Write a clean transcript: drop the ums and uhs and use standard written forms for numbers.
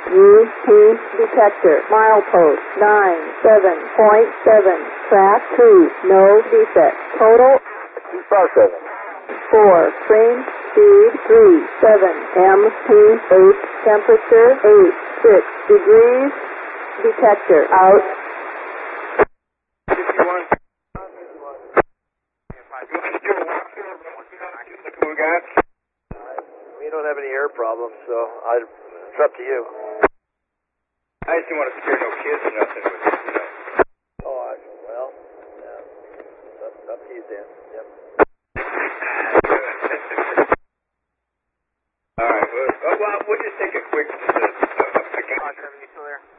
UP detector. Milepost 97.7. Track 2. No defect. Total 257. 4. Train speed 37. MP 8. Temperature 8. 6 degrees. Detector out. 51. We don't have any air problems, so it's up to you. I just didn't want to scare no kids or nothing with it, you know. Oh, well, yeah. It's up to you, Dan. Yep. All right, well, we'll just take a quick... Roger, you still there?